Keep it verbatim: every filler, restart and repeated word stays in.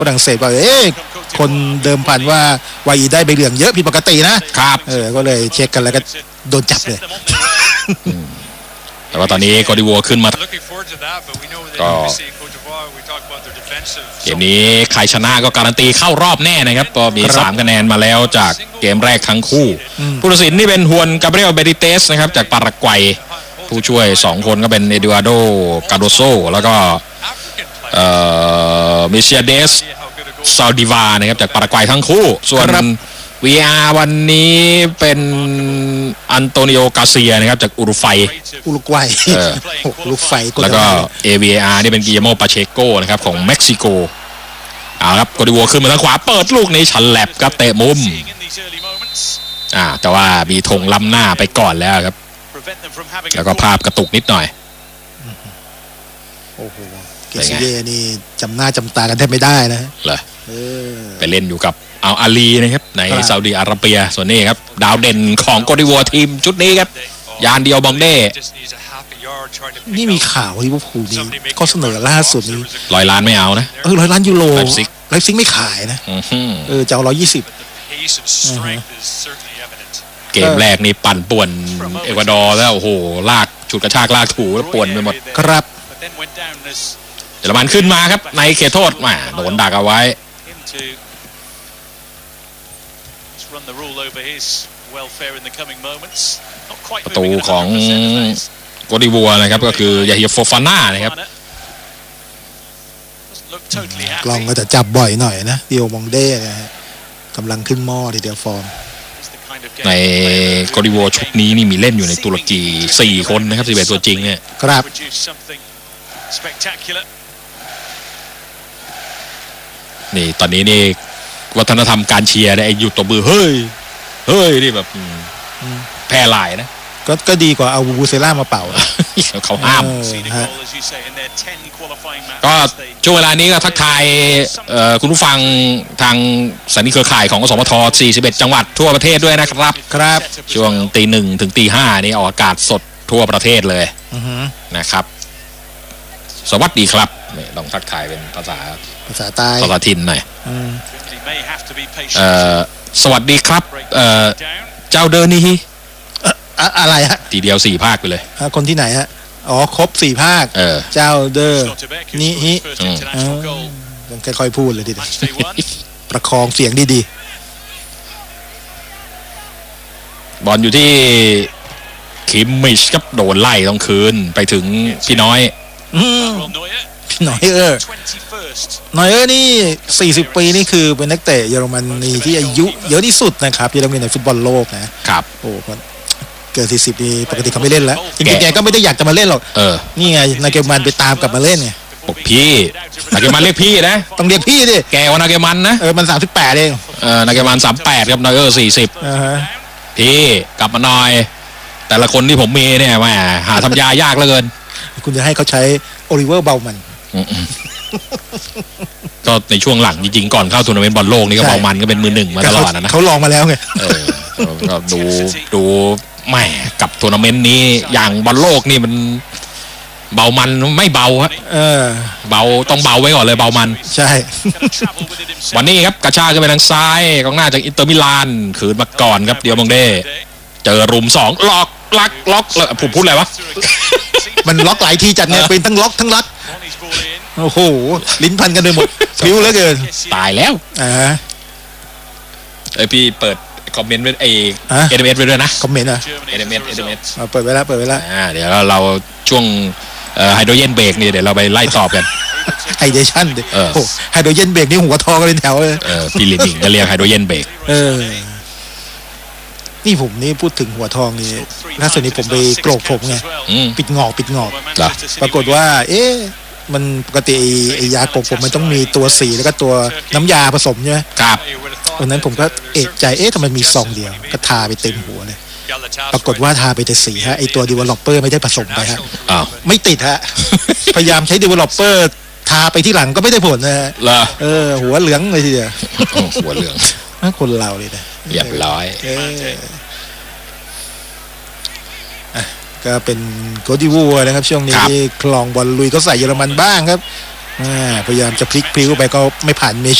ฝรั่งเศสว่าเอ๊ะคนเดิมพันว่าวาอีได้ใบเหลืองเยอะผิดปกตินะครับเออก็เลยเช็คกันแล้วก็โดนจับเลยแต่ว่าตอนนี้โกดิวัวขึ้นมาก็เกมนี้ใครชนะก็การันตีเข้ารอบแน่นะครับก็มีสามคะแนนมาแล้วจากเกมแรกทั้งคู่ผู้ตัดสินนี่เป็นฮวนกาเบรียลเบริเตสนะครับจากปารากวัยผู้ช่วยสองคนก็เป็นเอดูอาร์โดกาโดโซแล้วก็เอ่อมิเชียเดสซาดิวานะครับจากปารากวัยทั้งคู่ส่วน วี อาร์ วันนี้เป็นอันโตนิโอกาเซียนะครับจากอุรุไฟอุรุกวัยอุรุไฟแล้วก็ เอ วี อาร์ นี่เป็นกิโยโมปาเชโกนะครับของเม็กซิโกเอาครับโกดิวัวขึ้นมาทางขวาเปิดลูกนี้ฉลับครับเตะมุมอ่าแต่ว่ามีธงล้ำหน้าไปก่อนแล้วครับแล้วก็ภาพกระตุกนิดหน่อยโอ้โหเกซิเย่นี่จำหน้าจำตากันแทบไม่ได้นะเหรอไปเล่นอยู่กับเอาอาลีนะครับในซาอุดิอาระเบียส่วนนี้ครับดาวเด่นของโกดิวัวทีมชุดนี้ครับยานเดียวบองเด้นี่มีข่าวที่ว่าผูนี้ก็เสนอล่าสุดนี้ร้อยล้านไม่เอานะเออร้อยล้านยูโรไลฟ์ซิกไม่ขายนะเออจะเอาร้อยยี่สิบเกมแรกนี่ปั่นป่วนเอกวาดอร์แล้วโอ้โหลากฉุดกระชากลากถูแล้วป่วนไปหมดครับเยอรมันขึ้นมาครับในเขตโทษมาโดนดักเอาไว้ประตูของโกดิวัวนะครับก็คือยาฮิโฟฟาน่านะครับกล้องก็จะจับบ่อยหน่อยนะดิโอมองเด้นะฮะกำลังขึ้นหม้อทีเดียวฟอร์มในโกดิวัวชุดนี้นี่มีเล่นอยู่ในตุรกีสี่คนนะครับสิบเอ็ดตัวจริงเนี่ยครับนี่ตอนนี้นี่วัฒนธรรมการเชียร์เนี่ยหยุดตบมือเฮ้ยเฮ้ยนี่แบบแพร่หลายนะก็ก็ดีกว่าเอาบูเซล่ามาเป่าเขาห้ามก็ช่วงเวลานี้ก็ทักทายคุณผู้ฟังทางสถานีเครือข่ายของอสมทสี่สิบเอ็ดจังหวัดทั่วประเทศด้วยนะครับครับช่วงตีหนึ่งถึงตีห้านี่ออกอากาศสดทั่วประเทศเลยนะครับสวัสดีครับต้องทักทายเป็นภาษาภาษาใต้ภาษาถิ่นหน่อยสวัสดีครับเจ้าเดินนี่อะไรฮะทีเดียวสี่ภาคไปเลยคนที่ไหนฮะอ๋อครบสี่ภาคเจ้าเดอร์นี่ฮิต้องค่อยๆพูดเลยทีเดียวประคองเสียงดีๆบอลอยู่ที่คิมมิชครับโดนไล่ต้องคืนไปถึงพี่น้อยพี่น้อยเออน้อยเออนี่สี่สิบปีนี่คือเป็นนักเตะเยอรมนีที่อายุเยอะที่สุดนะครับเยอรมนีในฟุตบอลโลกนะครับโอ้เกิดสี่สิบปีปกติเขาไม่เล่นแล้วจริงๆแกก็ไม่ได้อยากจะมาเล่นหรอกเออนี่ไงนาเกมันไปตามกลับมาเล่นไงบอกพี่นาเกมันเรียกพี่นะต้องเรียกพี่ดิแกว่านาเกมันนะเออมันสามสิบแปดเองเออนาเกมันสามแปดครับนอยเออร์สี่สิบพี่กลับมาหน่อยแต่ละคนที่ผมมีเนี่ยแหมหาทำยายากเหลือเกินคุณจะให้เขาใช้โอลิเวอร์เบลมันก็ในช่วงหลังจริงๆก่อนเข้าทัวร์นาเมนต์บอลโลกนี่ก็เบามันก็เป็นมือหนึ่งมาตลอดนะเขาลองมาแล้วไงเออก็ดูดูแหมกับทัวร์นาเมนต์นี้อย่างบอลโลกนี่มันเบามันไม่เบาฮะเออเบาต้องเบาไว้ก่อนเลยเบามันใช่วันนี้ครับกระชากขึ้นไปทางซ้ายกองหน้าจากอินเตอร์มิลานขืนมาก่อนครับเดียวมองเด้เจอรุมสองล็อกลักล็อกผมพูดอะไรวะมันล็อกหลายทีจัดเนี่ยเป็นทั้งล็อกทั้งลักโอ้โหลิ้นพันกันเลยหมดพิ้วเหลือเกินตายแล้วอ่าไอพี่เปิดคอมเมนต์ไว้ไอเอเดเมสไปด้วยนะคอมเมนต์อ่ะเอเดเมสเอเดเมสเปิดไว้แล้วเปิดไว้แล้วอ่าเดี๋ยวเราช่วงไฮโดรเจนเบรกนี่เดี๋ยวเราไปไล่ตอบกันไฮเดชั่นดิโอ้ไฮโดรเจนเบรกนี่หัวทอกันเป็นแถวเลยเออพี่ลิมิงก็เรียกไฮโดรเจนเบรกเออนี่ผมนี่พูดถึงหัวทองนี่ล่าสุดนี้ผมไปโกรกผมไงปิดงอกปิดงอกปรากฏว่าเอ๊ะมันปกติไอ้ยาโกกผมมันต้องมีตัวสีแล้วก็ตัวน้ำยาผสมใช่ไหมครับวันนั้นผมก็เอะใจเอ๊ะทำไมมีซองเดียวก็ทาไปเต็มหัวเลยปรากฏว่าทาไปแต่สีฮะไอ้ตัว developer ไม่ได้ผสมไปฮะอ้าวไม่ติดฮะพยายามใช้ developer ทาไปที่หลังก็ไม่ได้ผลนะฮะเออหัวเหลืองเลยทีเดียวหัวเหลืองคนเราเลยนะเรียบร้อยก็เป็นโกดิวัวนะครับช่วงนี้คลองบอลลุยก็ใส่เยอรมันบ้างครับพยายามจะพลิกพลิ้วไปก็ไม่ผ่านเมเช